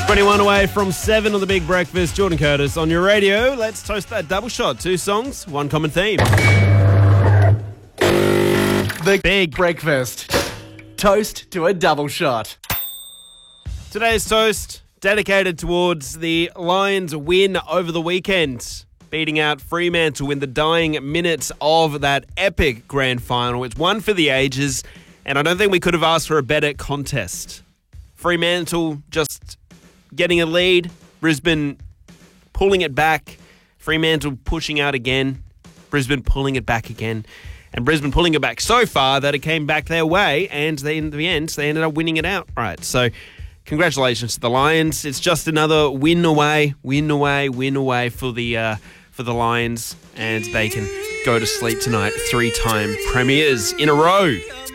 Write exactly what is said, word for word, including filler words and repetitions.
twenty-one away from seven on the Big Breakfast. Jordan Curtis on your radio. Let's toast that double shot. Two songs, one common theme. The Big Breakfast. Toast to a double shot. Today's toast dedicated towards the Lions' win over the weekend, beating out Fremantle in the dying minutes of that epic grand final. It's one for the ages, and I don't think we could have asked for a better contest. Fremantle just getting a lead, Brisbane pulling it back, Fremantle pushing out again, Brisbane pulling it back again, and Brisbane pulling it back so far that it came back their way, and they, in the end, they ended up winning it outright. So congratulations to the Lions. It's just another win away, win away, win away for the uh, for the Lions, and they can go to sleep tonight, three-time premiers in a row.